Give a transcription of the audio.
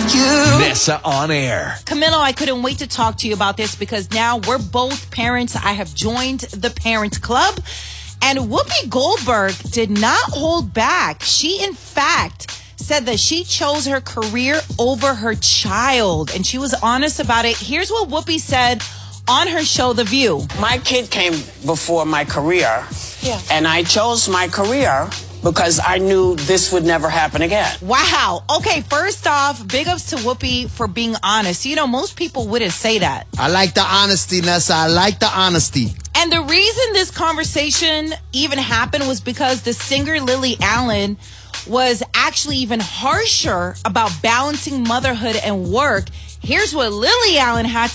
you. Nessa on air. Camilo, I couldn't wait to talk to you about this because now we're both parents. I have joined the Parent Club. And Whoopi Goldberg did not hold back. She, in fact, said that she chose her career over her child. And she was honest about it. Here's what Whoopi said on her show, The View. My kid came before my career. Yeah. And I chose my career because I knew this would never happen again. Wow. Okay, first off, big ups to Whoopi for being honest. You know, most people wouldn't say that. I like the honesty, Nessa. I like the honesty. And the reason this conversation even happened was because the singer Lily Allen was actually even harsher about balancing motherhood and work. Here's what Lily Allen had